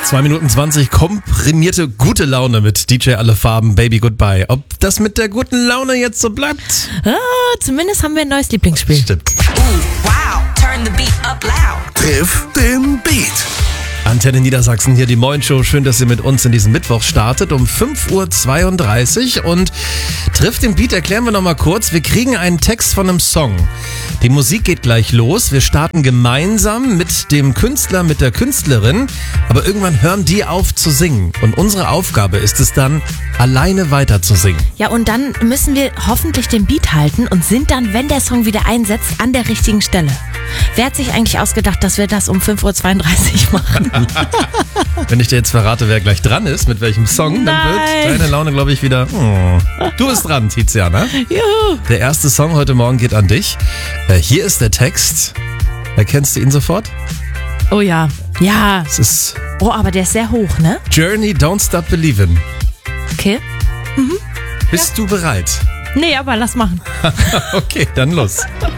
2 Minuten 20 komprimierte gute Laune mit DJ Alle Farben, Baby Goodbye. Ob das mit der guten Laune jetzt so bleibt? Zumindest haben wir ein neues Lieblingsspiel. Stimmt. Wow, turn the beat up loud. Triff den Beat. Antenne Niedersachsen, hier die Moin Show. Schön, dass ihr mit uns in diesen Mittwoch startet um 5.32 Uhr. Und trifft den Beat, erklären wir nochmal kurz. Wir kriegen einen Text von einem Song. Die Musik geht gleich los. Wir starten gemeinsam mit dem Künstler, mit der Künstlerin. Aber irgendwann hören die auf zu singen. Und unsere Aufgabe ist es dann, alleine weiter zu singen. Ja, und dann müssen wir hoffentlich den Beat halten und sind dann, wenn der Song wieder einsetzt, an der richtigen Stelle. Wer hat sich eigentlich ausgedacht, dass wir das um 5.32 Uhr machen? Wenn ich dir jetzt verrate, wer gleich dran ist, mit welchem Song, dann wird deine Laune, glaube ich, wieder... Du bist dran, Tiziana. Juhu. Der erste Song heute Morgen geht an dich. Hier ist der Text. Erkennst du ihn sofort? Oh ja, ja. Es ist Oh, aber der ist sehr hoch, ne? Journey, Don't Stop Believin'. Okay. Bist du bereit? Nee, aber lass machen. Okay, dann los.